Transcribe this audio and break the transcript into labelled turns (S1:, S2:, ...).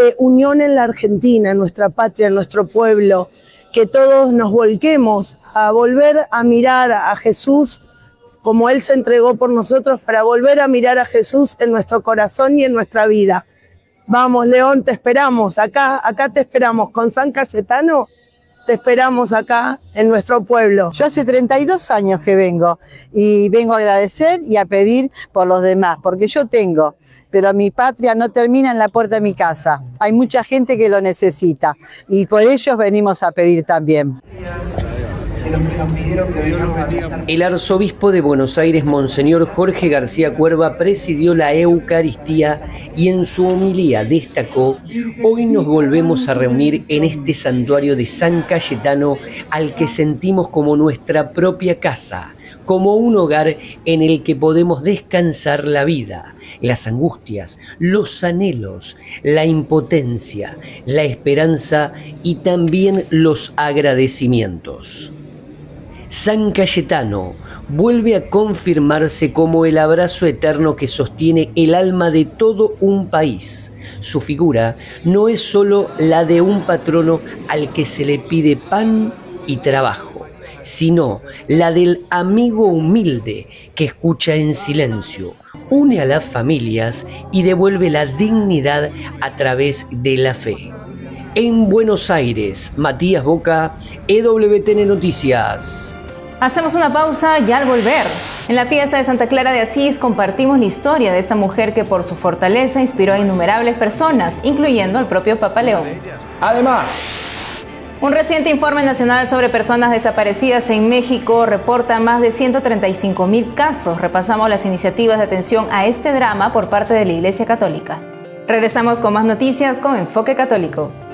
S1: unión en la Argentina, en nuestra patria, en nuestro pueblo, que todos nos volquemos a volver a mirar a Jesús como Él se entregó por nosotros, para volver a mirar a Jesús en nuestro corazón y en nuestra vida. Vamos, León, te esperamos, acá te esperamos, con San Cayetano te esperamos acá en nuestro pueblo.
S2: Yo hace 32 años que vengo y vengo a agradecer y a pedir por los demás, porque yo tengo, pero mi patria no termina en la puerta de mi casa. Hay mucha gente que lo necesita y por ellos venimos a pedir también.
S3: El arzobispo de Buenos Aires, Monseñor Jorge García Cuerva, presidió la Eucaristía y en su homilía destacó: hoy nos volvemos a reunir en este santuario de San Cayetano, al que sentimos como nuestra propia casa, como un hogar en el que podemos descansar la vida, las angustias, los anhelos, la impotencia, la esperanza y también los agradecimientos. San Cayetano vuelve a confirmarse como el abrazo eterno que sostiene el alma de todo un país. Su figura no es solo la de un patrono al que se le pide pan y trabajo, sino la del amigo humilde que escucha en silencio, une a las familias y devuelve la dignidad a través de la fe. En Buenos Aires, Matías Boca, EWTN Noticias.
S4: Hacemos una pausa y al volver, en la fiesta de Santa Clara de Asís compartimos la historia de esta mujer que por su fortaleza inspiró a innumerables personas, incluyendo al propio Papa León.
S5: Además,
S4: un reciente informe nacional sobre personas desaparecidas en México reporta más de 135,000 casos. Repasamos las iniciativas de atención a este drama por parte de la Iglesia Católica. Regresamos con más noticias con Enfoque Católico.